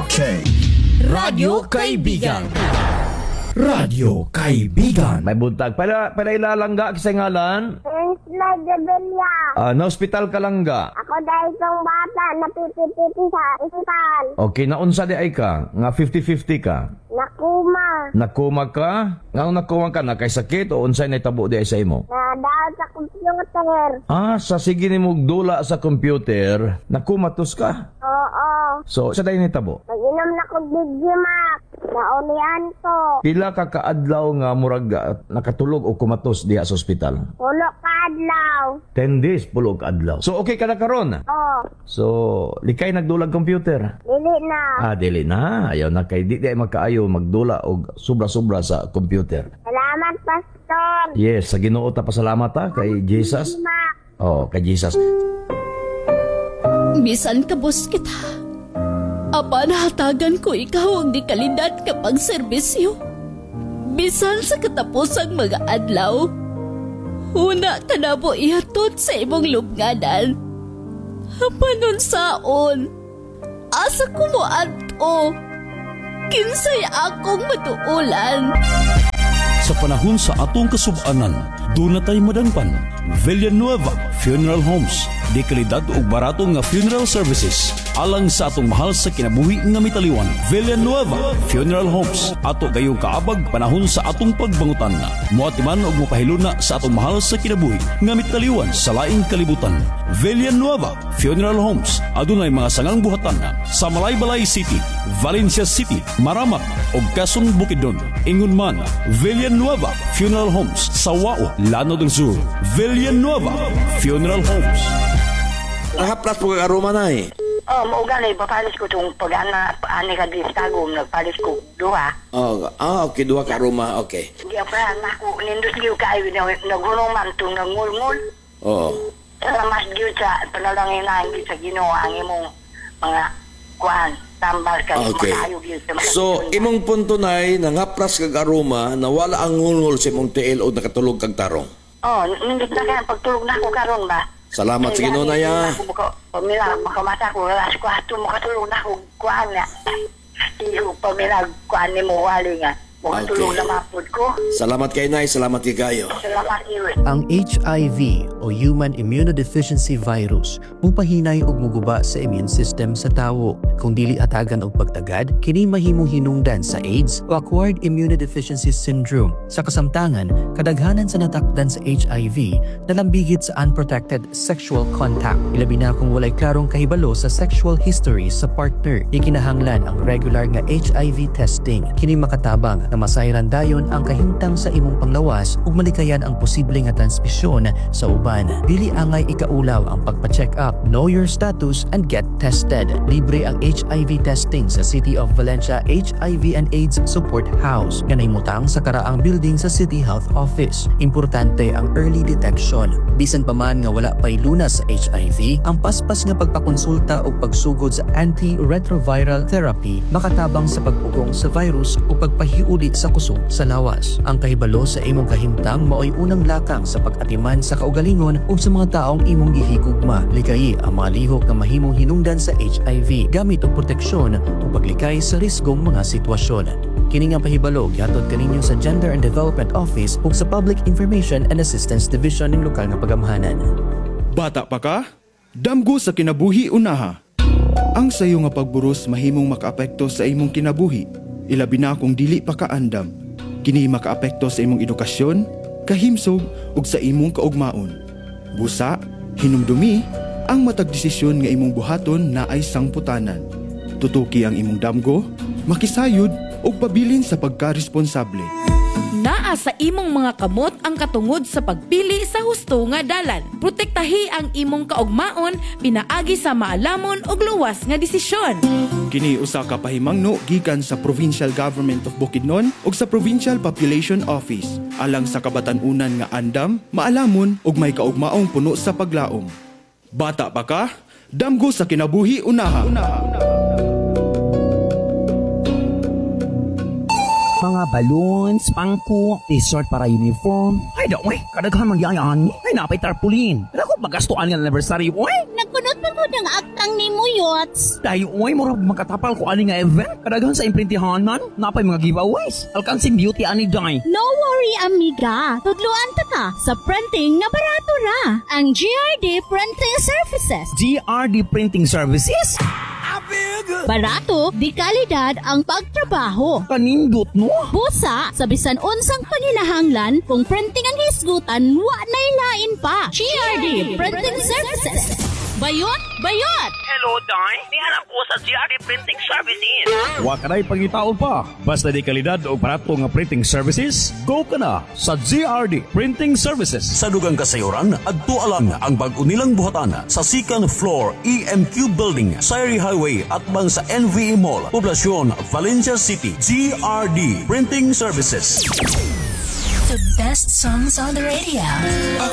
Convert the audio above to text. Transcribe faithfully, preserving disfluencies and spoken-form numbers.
Okay. Radyo Kaibigan. Radyo Kaibigan. May buntag. Para, para ilalangga kisay ngalan? Angela Gabelia. Ah, na hospital ka langga? Ako dahil isang bata na pipi-pipi sa isipan. Okay, naunsa di ay ka? Nga fifty-fifty ka? Nakuma. Nakuma ka? Nga nakuma ka na kay sakit o unsay na itabo di ay sa imo? Nadaan sa computer. Ah, sa sige ni mong dula sa computer, nakumatos ka? Oo. So, sa day ni tabo? Mag-inom na kong Digimax. Naulian ko. Pila ka kaadlaw nga murag uh, nakatulog o kumatos diha sa ospital? Pulo ka adlaw. ten days pulo ka adlaw. So okay ka na karon? Oo. So likay nagdulag computer? Dili na. Ah, dili na. Ayaw na kay di di makaayo magdula og sobra-sobra sa computer. Salamat, Pastor. Yes, sa Ginoo ta pasalamat ta kay Jesus. Digimax. Oh, kay Jesus. Bisan kabus kita. Apa nahatagan ko ikaw ang di kalidad kapag serbisyo. Bisan sa katapusang mga adlaw, una ka na mo ihatod sa imong lubnganan. Panon saon, asa ko mo adto, kinsay akong matuulan. Sa panahon sa atong kasub-anan, doon na tayo madangpan. Villanueva Funeral Homes. Di kalidad o barato nga funeral services. Alang sa atong mahal sa kinabuhi nga mitaliwan. Villanueva Funeral Homes. Ato gayong kaabag panahon sa atong pagbangutan. Muatiman o mupahiluna sa atong mahal sa kinabuhi nga mitaliwan sa laing kalibutan. Villanueva Funeral Homes. Adunay mga sangang buhatan sa Malaybalay City, Valencia City, Maramak o Quezon Bukidnon. Ingon man, Villanueva Funeral Homes sa Wao, Lanao del Sur. Villanueva Funeral Homes. Nahaplas po kakaruma na eh. Oh, mauga na ipapalis ko itong pag-ana, ani ka di stagom, nagpalis ko duha. Oh, ah, okay, duha karuma, okay. Hindi ako na, naku, nindot niyo kayo, nagulong man itong nangul-ngul. Oo. Salamat niyo sa panalangin na hindi sa Ginoo ang imong mga kuhan, tambal ka, okay. Makayog yun. So, imong punto na ay nangaplas kag aroma na wala ang ngulngul sa imong tiil o nakatulog kag tarong. Oh, nindot na ka, pagtulog na ako karon ba? Salamat sa Ginoo na ya. Pamila, makamata ko, wala sa kwato, makatulog na ako, kuhan nga. Iyo, pamila, kuhan ni mo, wali nga. Makatulog na mapod ko. Salamat kay Nay, salamat kay kayo. Salamat iyo. Ang H I V o Human Immunodeficiency Virus mupahinay og muguba sa immune system sa tawo. Kung dili atagan og pagtagad, kini mahimong hinungdan sa AIDS o Acquired Immunodeficiency Syndrome. Sa kasamtangan, kadaghanan sa natakdan sa H I V nalambigit sa unprotected sexual contact. Ilabi na kung walay klarong kahibalo sa sexual history sa partner. Ikinahanglan ang regular nga H I V testing. Kini makatabang na masayran dayon ang kahimtang sa imong panglawas ug malikayan ang posible nga transmisyon sa uban. Dili angay ikaulaw ang pagpa-check up, know your status and get tested. Libre ang H I V testing sa City of Valencia H I V and AIDS Support House nga nahimutang sa karaang building sa City Health Office. Importante ang early detection. Bisan pa man nga wala pay lunas sa H I V, ang paspas nga pagpakonsulta o pagsugod sa antiretroviral therapy makatabang sa pagpugong sa virus o pagpahiuli sa kusog sa lawas. Ang kahibalo sa imong kahimtang mao'y unang lakang sa pag-atiman sa kaugalingon o sa mga taong imong gihigugma. Likayi ang mga lihok na mahimong hinungdan sa H I V gamit og proteksyon o paglikay sa risgong mga sitwasyon. Kini nga pahibalo gihatod kaninyo sa Gender and Development Office ug sa Public Information and Assistance Division ng lokal nga pagamhanan. Bata pa ka? Damgo sa kinabuhi unaha. Ang sayo nga pagburos mahimong makaapekto sa imong kinabuhi. Ilabi na kung dili pa kaandam. Kini makaapekto sa imong edukasyon, kahimsog ug sa imong kaugmaon. Busa, hinumdumi, ang matag desisyon nga imong buhaton na ay sangputanan. Tutuki ang imong damgo, makisayod ug pabilin sa pagkaresponsable. Naa sa imong mga kamot ang katungod sa pagpili sa husto nga dalan. Protektahi ang imong kaugmaon pinaagi sa maalamon ug luwas nga desisyon. Kini usa ka pahimangno gikan sa Provincial Government of Bukidnon ug sa Provincial Population Office alang sa kabatan-unan nga andam, maalamon ug may kaugmaong puno sa paglaom. Bata pa ka? Damgo sa kinabuhi unaha. unaha. Mga balloons, pangko, t-shirt para uniform. Ay, daw, eh, kadaghan mangyayaan. Ay, napay tarpaulin. Ako, magastuan ng anniversary, oy. Nagkunot pa ko ng aktang ni mo, Yots. Dahil uy, mura makatapal ko ani nga event. Kadaghan sa imprintihanan, napay mga giveaways. Alkansing beauty ani day. No worry, amiga. Tudluan ta ka sa printing nga barato ra. Ang G R D Printing Services. G R D Printing Services? Barato, di kalidad ang pagtrabaho. Kanindot no? Busa, sa bisan unsang panginahanglan, kung printing ang hisgutan, wa na ilain pa. G R D Printing Services. Bayot, bayot! Hello, Day. Nihanap ko sa G R D Printing Services. Wa ka na'y pangitaon pa. Basta di kalidad o barato nga printing services, go ka na sa G R D Printing Services. Sa dugang kasayuran, adto alang ang bag-unilang buhatan sa second floor E M Q Building, Sayri Highway at bang sa N V E Mall, Poblacion, Valencia City. G R D Printing Services. The best songs on the radio.